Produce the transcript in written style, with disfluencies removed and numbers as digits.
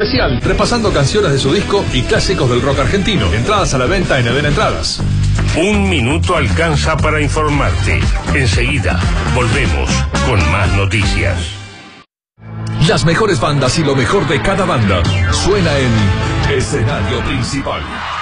especial, repasando canciones de su disco y clásicos del rock argentino. Entradas a la venta en Eden Entradas. Un minuto alcanza para informarte. Enseguida volvemos con más noticias. Las mejores bandas y lo mejor de cada banda suena en Escenario Principal.